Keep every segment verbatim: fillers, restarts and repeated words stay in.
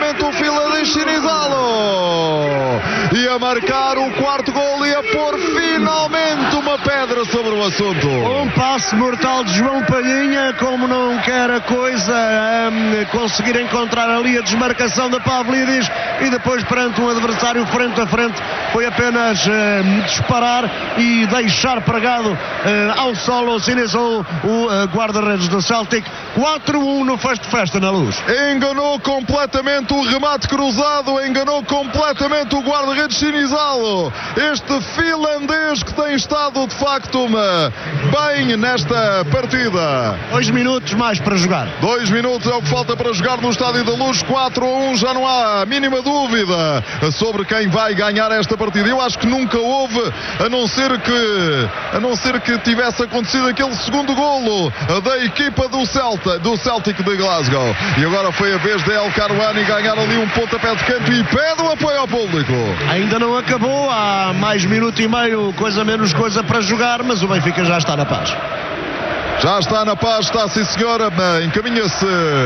momento o Finlandês Sinizalo. E a marcar o quarto gol e a pôr finalmente uma pedra sobre o assunto. Um passe mortal de João Palhinha, como não quer a coisa, um, conseguir encontrar ali a desmarcação da Pavlidis e depois perante um adversário frente a frente foi apenas um, disparar e deixar pregado uh, ao solo Sinizalo, o uh, guarda-redes do Celtic. quatro a um no Festo Festa na Luz. Enganou completamente o remate cruzado, enganou completamente o guarda-redes Sinizalo. Este finlandês que tem estado de facto uma, bem nesta partida. Dois minutos mais para jogar. Dois minutos é o que falta para jogar no Estádio da Luz. quatro a um, já não há a mínima dúvida sobre quem vai ganhar esta partida. Eu acho que nunca houve, a não ser que a não ser que tivesse acontecido aquele segundo golo da equipa do Celta, do Celtic de Glasgow. E agora foi a vez de El Karouani ganhar ali um pontapé de canto e pede o apoio ao público. Ainda não acabou, há mais minuto e meio, coisa menos coisa para jogar, mas o Benfica já está na paz. Já está na paz, está sim senhora, encaminha-se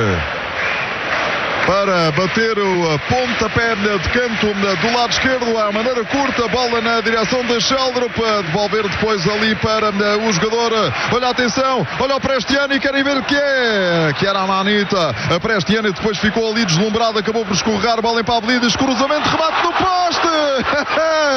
para bater o pontapé de canto do lado esquerdo à maneira curta, bola na direção de Sheldrup, devolver depois ali para o jogador. Olha a atenção, olha o Prestiani, querem ver o que é, que era a Manita. A Prestiani depois ficou ali deslumbrado, acabou por escorregar, bola em Pavlidis, cruzamento, remate no poste.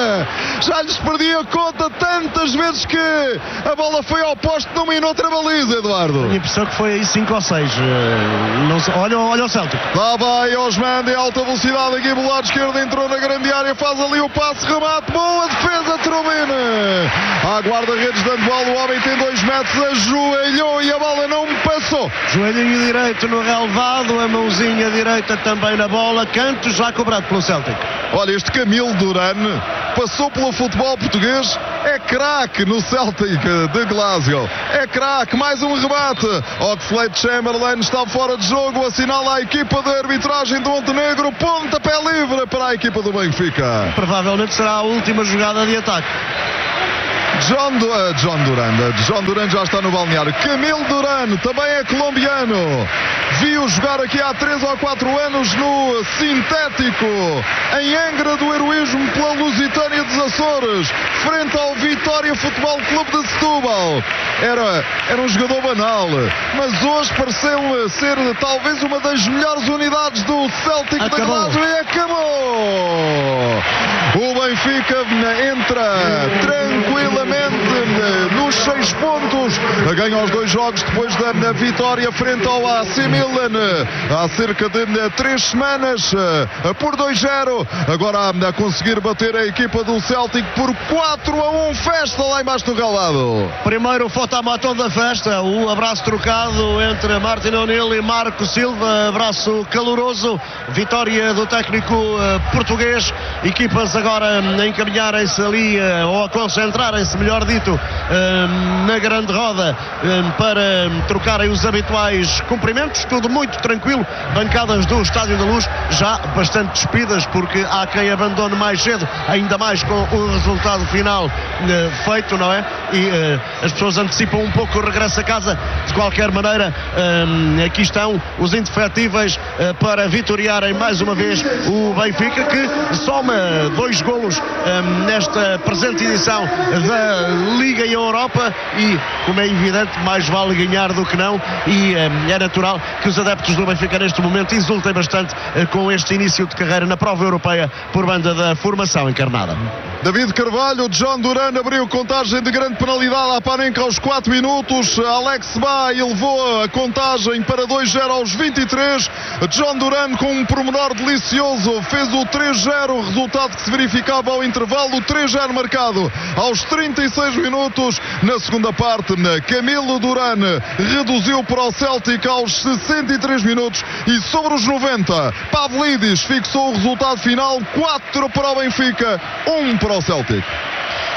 Já lhes perdi a conta tantas vezes que a bola foi ao poste numa e noutra baliza, Eduardo. Tenho a impressão que foi aí cinco ou seis. Não sei, olha, olha o Celtic. Lá vai Osman em alta velocidade aqui do lado esquerdo, entrou na grande área, faz ali o passe, remate, boa defesa, Trubin. À guarda-redes de handball, o homem tem dois metros, ajoelhou e a bola não passou. Joelhinho direito no relevado, a mãozinha direita também na bola, canto já cobrado pelo Celtic. Olha, este Camilo Duran passou pelo futebol português, é craque no Celtic de Glasgow, é craque, mais um rebate. Oxlade Chamberlain está fora de jogo, assinala a equipa de arbitragem do Montenegro, pontapé livre para a equipa do Benfica. Provavelmente será a última jogada de ataque. John, uh, John Duran, John Duran já está no balneário. Camilo Duran também é colombiano. Viu jogar aqui há três ou quatro anos no sintético em Angra do Heroísmo pela Lusitânia dos Açores, frente ao Vitória Futebol Clube de Setúbal. Era, era um jogador banal, mas hoje pareceu ser talvez uma das melhores unidades do Celtic de Glasgow e acabou. O Benfica entra tranquilamente nos seis pontos, ganha os dois jogos depois da vitória frente ao A C Milan há cerca de três semanas por dois a zero. Agora a conseguir bater a equipa do Celtic por quatro a um. Festa lá embaixo do galado. Primeiro fotomatão da festa, o abraço trocado entre Martin O'Neill e Marco Silva, abraço caloroso, vitória do técnico uh, português. Equipas agora a encaminharem-se ali uh, ou a concentrarem-se, melhor dito, uh, na grande roda uh, para trocarem os habituais cumprimentos. Tudo muito tranquilo, bancadas do Estádio da Luz já bastante despidas, porque há quem abandone mais cedo, ainda mais com o resultado final uh, feito, não é? E uh, as pessoas antecipam um pouco o regresso a casa. De qualquer maneira, uh, aqui estão os indefetíveis uh, para vitoriarem mais uma vez o Benfica, que soma dois golos uh, nesta presente edição da Liga Europa e, como é evidente, mais vale ganhar do que não, e uh, é natural que os adeptos do Benfica neste momento exultem bastante uh, com este início de carreira na prova europeia por banda da formação encarnada. David Carvalho, John Duran abriu contagem de grande penalidade à Panenka aos quatro minutos. Alex Ba elevou a contagem para dois a zero aos vinte e três. John Duran, com um pormenor delicioso, fez o três a zero, resultado que se verificava ao intervalo. três a zero marcado aos trinta e seis minutos. Na segunda parte, Camilo Duran reduziu para o Celtic aos sessenta e três minutos e sobre os noventa, Pavlidis fixou o resultado final. Quatro para o Benfica, um para o Celtic.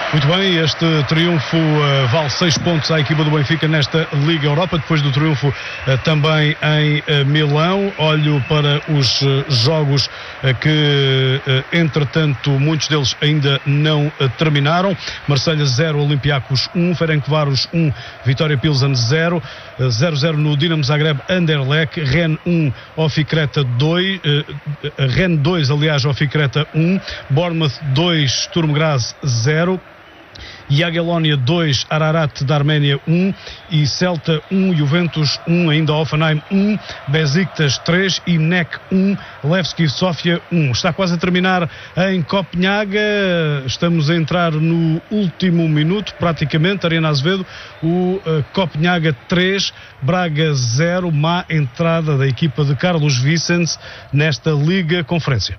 Muito bem, este triunfo uh, vale seis pontos à equipa do Benfica nesta Liga Europa, depois do triunfo uh, também em uh, Milão. Olho para os uh, jogos uh, que, uh, entretanto, muitos deles ainda não uh, terminaram. Marselha zero, Olympiacos um, Ferencváros um, Vitória Pilsen zero, zero zero no Dinamo Zagreb Anderlecht, Rennes um, Oficreta dois, uh, Rennes dois, aliás, Oficreta um, Bournemouth dois, Sturm Graz zero, Jagiellonia dois, Ararat da Arménia um, e Celta um, Juventus um, ainda Hoffenheim um, Besiktas três e N E C um, Levski Sofia um. Está quase a terminar em Copenhaga, estamos a entrar no último minuto, praticamente. Ariana Azevedo, o uh, Copenhaga três, Braga zero, má entrada da equipa de Carlos Vicente nesta Liga Conferência.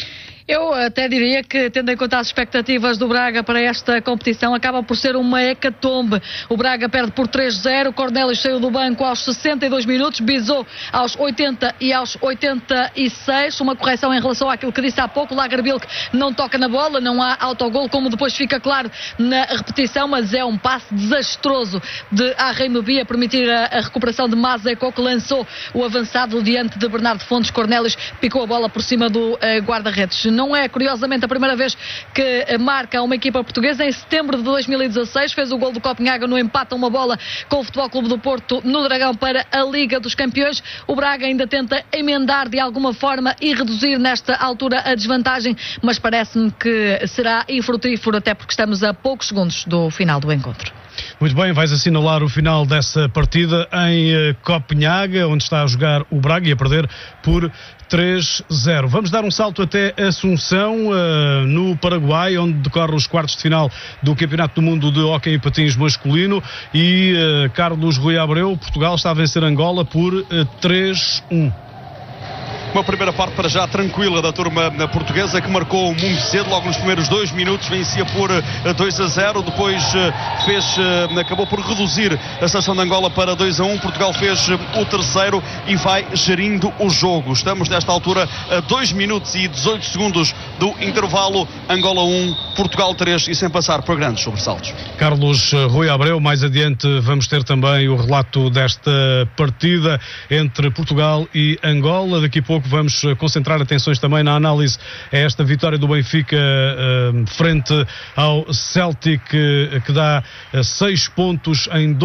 Eu até diria que, tendo em conta as expectativas do Braga para esta competição, acaba por ser uma hecatombe. O Braga perde por três zero, Cornelius saiu do banco aos sessenta e dois minutos, Bizot aos oitenta e aos oitenta e seis. Uma correção em relação àquilo que disse há pouco, Lagerbilk não toca na bola, não há autogol, como depois fica claro na repetição, mas é um passe desastroso de Arrey-Meby a permitir a, a recuperação de Mazeko, que lançou o avançado diante de Bernardo Fontes. Cornelius picou a bola por cima do uh, guarda-redes. Não é, curiosamente, a primeira vez que marca uma equipa portuguesa. Em setembro de dois mil e dezasseis fez o gol do Copenhaga no empate a uma bola com o Futebol Clube do Porto no Dragão para a Liga dos Campeões. O Braga ainda tenta emendar de alguma forma e reduzir nesta altura a desvantagem, mas parece-me que será infrutífero, até porque estamos a poucos segundos do final do encontro. Muito bem, vais assinalar o final dessa partida em uh, Copenhaga, onde está a jogar o Braga e a perder por três zero. Vamos dar um salto até Assunção, uh, no Paraguai, onde decorre os quartos de final do Campeonato do Mundo de Hóquei e Patins masculino, e uh, Carlos Rui Abreu, Portugal está a vencer Angola por uh, três um. Uma primeira parte para já tranquila da turma portuguesa, que marcou muito cedo, logo nos primeiros dois minutos, vencia por dois a zero, depois fez, acabou por reduzir a seleção de Angola para dois a um, Portugal fez o terceiro e vai gerindo o jogo. Estamos nesta altura a dois minutos e dezoito segundos do intervalo, Angola um, Portugal três, e sem passar por grandes sobressaltos. Carlos Rui Abreu, mais adiante vamos ter também o relato desta partida entre Portugal e Angola. Daqui a pouco vamos concentrar atenções também na análise a esta vitória do Benfica uh, frente ao Celtic, uh, que dá uh, seis pontos em dois